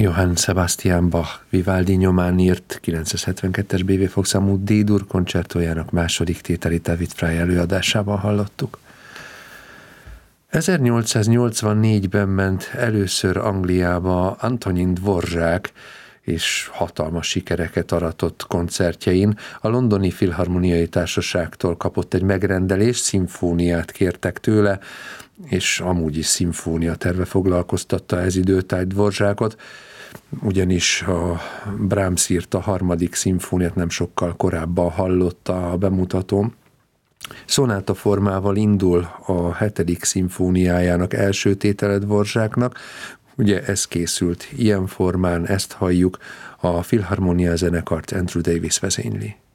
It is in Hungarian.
Johann Sebastian Bach Vivaldi nyomán írt 972-es BV fogszámú D-dur koncertójának második tételét David Fry előadásában hallottuk. 1884-ben ment először Angliába Antonin Dvorak, és hatalmas sikereket aratott koncertjein. A Londoni Filharmoniai Társaságtól kapott egy megrendelést, szimfóniát kértek tőle, és amúgy is szimfónia terve foglalkoztatta ez időtájt Dvorakot, ugyanis a Brahms írta a harmadik szimfóniát, nem sokkal korábban hallotta a bemutatón. Szonáta formával indul a hetedik szimfóniájának első tétele Dvoraknak, ugye ez készült ilyen formán, ezt halljuk, a Filharmonia zenekart Andrew Davis vezényli.